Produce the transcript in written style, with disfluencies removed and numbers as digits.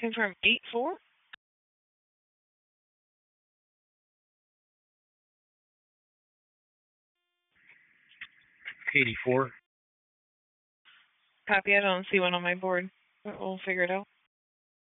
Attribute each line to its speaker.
Speaker 1: Confirm 8-4.
Speaker 2: 84.
Speaker 1: Copy. I don't see one on my board, but we'll figure it out.